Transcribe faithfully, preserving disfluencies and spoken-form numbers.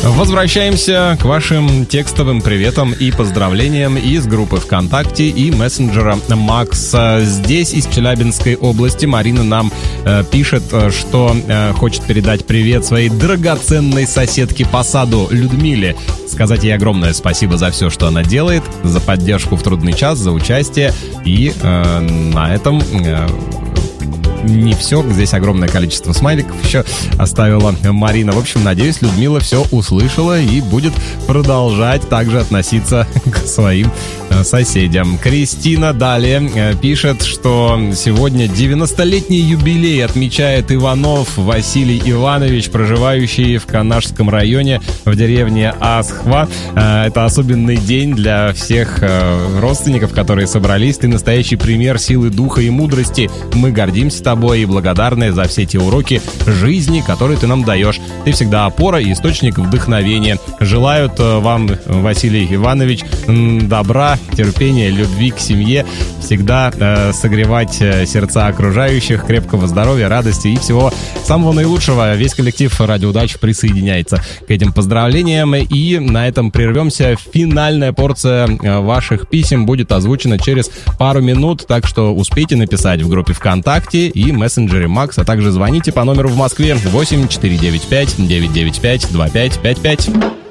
Возвращаемся к вашим текстовым приветам и поздравлениям из группы ВКонтакте и мессенджера Макс. Здесь из Челябинской области Марина нам э, пишет, что э, хочет передать привет своей драгоценной соседке по саду Людмиле. Сказать ей огромное спасибо за все, что она делает, за поддержку в трудный час, за участие. И э, на этом... Э, не все, здесь огромное количество смайликов еще оставила Марина. В общем, надеюсь, Людмила все услышала и будет продолжать также относиться к своим соседям. Кристина далее пишет, что сегодня девяностолетний юбилей отмечает Иванов Василий Иванович, проживающий в Канашском районе в деревне Асхва. Это особенный день для всех родственников, которые собрались. Ты настоящий пример силы духа и мудрости. Мы гордимся тобой и благодарны за все те уроки жизни, которые ты нам даешь. Ты всегда опора и источник вдохновения. Желают вам, Василий Иванович, добра, терпения, любви к семье, всегда э, согревать сердца окружающих, крепкого здоровья, радости и всего самого наилучшего. Весь коллектив «Радио Удачи» присоединяется к этим поздравлениям. И на этом прервемся. Финальная порция ваших писем будет озвучена через пару минут, так что успейте написать в группе ВКонтакте и мессенджере Макс, а также звоните по номеру в Москве восемь четыре девять пять девять девять пять два пять пять пять.